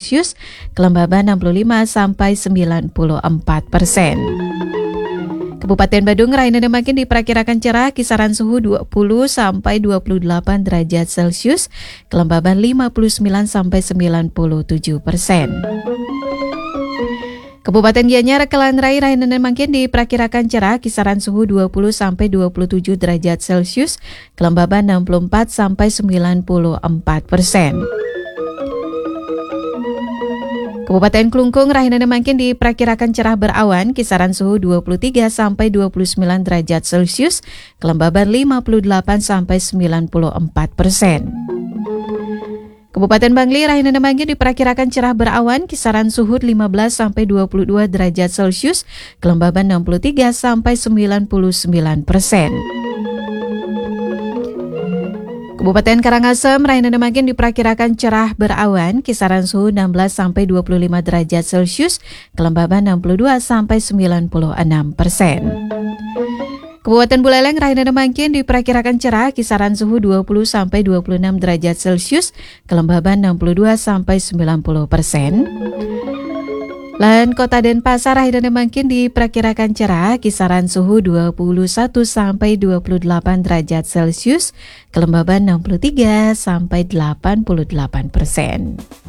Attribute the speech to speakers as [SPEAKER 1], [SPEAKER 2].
[SPEAKER 1] Celcius, kelembaban 65 sampai 94%. Kabupaten Badung, Raina Demakin diperkirakan cerah, kisaran suhu 20 sampai 28 derajat Celcius, kelembaban 59 sampai 97%. Kabupaten Gianyar, Kelanrai, Raina Demakin diperkirakan cerah, kisaran suhu 20 sampai 27 derajat Celcius, kelembaban 64 sampai 94%. Kabupaten Klungkung, Raina Demakin diperkirakan cerah berawan, kisaran suhu 23 sampai 29 derajat Celcius, kelembaban 58 sampai 94%. Kabupaten Bangli, Raina Demakin diperkirakan cerah berawan, kisaran suhu 15 sampai 22 derajat Celcius, kelembaban 63 sampai 99%. Kabupaten Karangasem, Raina Demakin diperkirakan cerah berawan, kisaran suhu 16 sampai 25 derajat Celcius, kelembaban 62 sampai 96%. Kabupaten Buleleng, Raina Demakin diperkirakan cerah, kisaran suhu 20 sampai 26 derajat Celcius, kelembaban 62 sampai 90%. Dan Kota Denpasar, Raina Demakin diperkirakan cerah, kisaran suhu 21 sampai 28 derajat Celcius, kelembaban 63 sampai 88%.